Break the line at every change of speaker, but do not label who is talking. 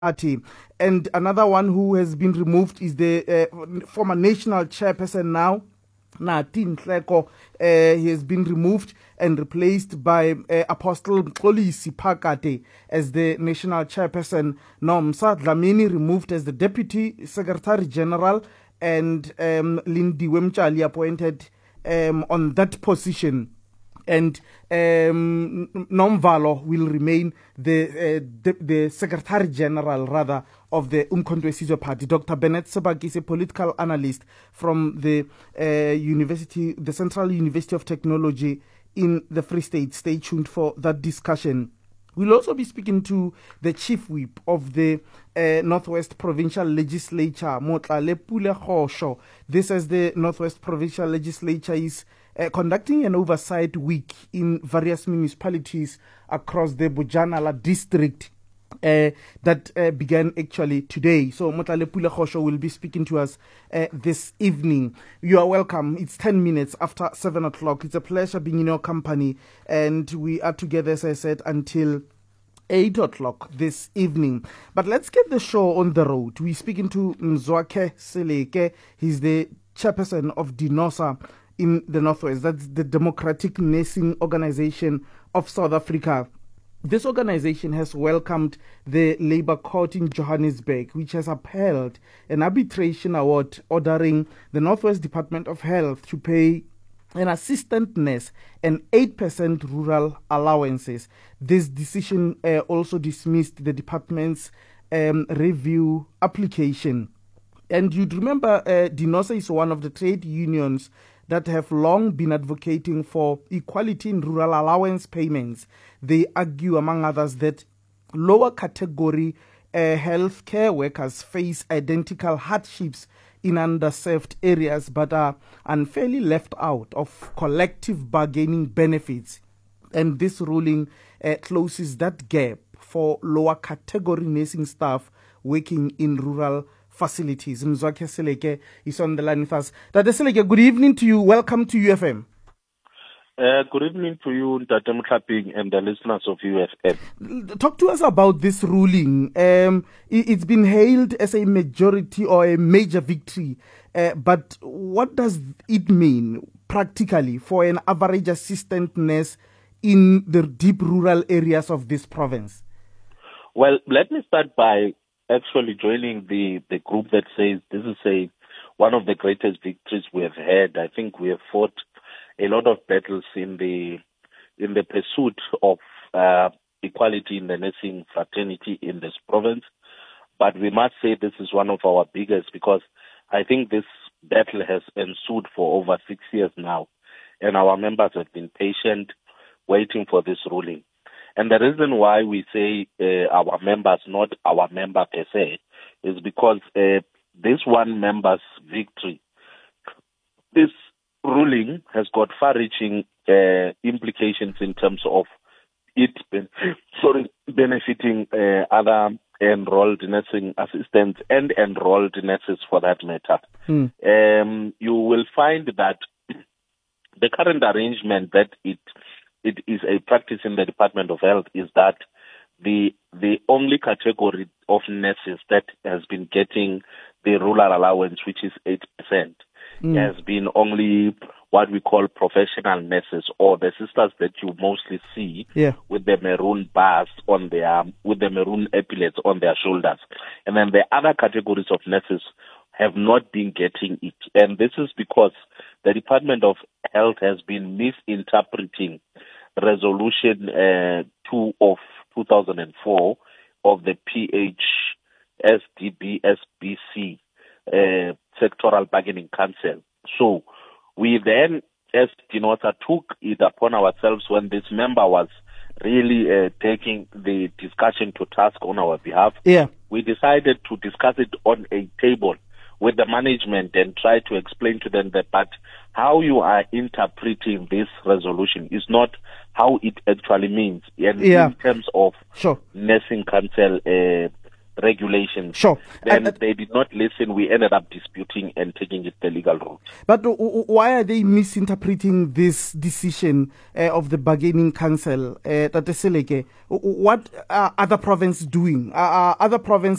Party. And another one who has been removed is the former national chairperson now, Nathi Nhleko. He has been removed and replaced by Apostle Xolisi Phakade as the national chairperson. Nomsa Dlamini removed as the deputy secretary general, and Lindiwe Mtshali appointed on that position. And Nomvalo will remain the Secretary General, rather, of the Umkhonto we Sizwe Party. Dr. Bennett Sebaki is a political analyst from the the Central University of Technology in the Free State. Stay tuned for that discussion. We'll also be speaking to the Chief Whip of the Northwest Provincial Legislature, Motlale Pule Khosho. This as the Northwest Provincial Legislature is conducting an oversight week in various municipalities across the Bojanala district that began actually today. So Motlale Pule Khosho will be speaking to us this evening. You are welcome. It's 10 minutes after 7 o'clock. It's a pleasure being in your company, and we are together, as I said, until 8 o'clock this evening. But let's get the show on the road. We're speaking to Mzwakhe Seleke. He's the chairperson of DINOSA in the Northwest. That's the Democratic Nursing Organization of South Africa. This organization has welcomed the Labour Court in Johannesburg, which has upheld an arbitration award ordering the Northwest Department of Health to pay an assistant nurse and 8% rural allowances. This decision also dismissed the department's review application. And you'd remember DINOSA is one of the trade unions that have long been advocating for equality in rural allowance payments. They argue, among others, that lower category healthcare workers face identical hardships in underserved areas but are unfairly left out of collective bargaining benefits. And this ruling closes that gap for lower category nursing staff working in rural facilities. Mzwakhe Seleke is on the line with us. Dr. Seleke, good evening to you. Welcome to UFM.
Good evening to you, Ntate Mtlaping, and the listeners of UFM.
Talk to us about this ruling. It's been hailed as a majority or a major victory, but what does it mean practically for an average assistant nurse in the deep rural areas of this province?
Well, let me start by actually joining the group that says this is one of the greatest victories we have had. I think we have fought a lot of battles in the pursuit of equality in the nursing fraternity in this province. But we must say this is one of our biggest, because I think this battle has ensued for over 6 years now, and our members have been patient, waiting for this ruling. And the reason why we say our members, not our member per se, is because this one member's victory, this ruling has got far-reaching implications in terms of it benefiting other enrolled nursing assistants and enrolled nurses for that matter. You will find that the current arrangement that it is a practice in the Department of Health is that the only category of nurses that has been getting the rural allowance, which is 8%, has been only what we call professional nurses, or the sisters that you mostly see with the maroon bars on with the maroon epaulets on their shoulders. And then the other categories of nurses have not been getting it. And this is because the Department of Health has been misinterpreting Resolution 2 of 2004 of the PHSDB-SBC Sectoral Bargaining Council. So we then, as DINOSA, took it upon ourselves when this member was really taking the discussion to task on our behalf. We decided to discuss it on a table with the management and try to explain to them that but how you are interpreting this resolution is not how it actually means. And in terms of nursing council regulations.
Sure.
Then they did not listen. We ended up disputing and taking it the legal route.
But why are they misinterpreting this decision of the bargaining council? What are other provinces doing? Are other provinces